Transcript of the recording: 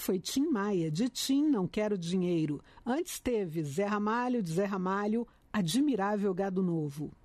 foi Tim Maia, de Tim Não Quero Dinheiro. Antes teve Zé Ramalho, de Zé Ramalho, Admirável Gado Novo.